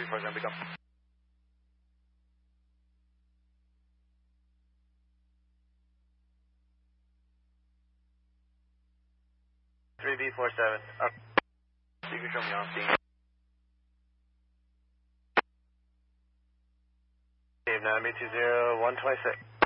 program become. 3B47, up. You can show me on scene. Dave 9B20, 126.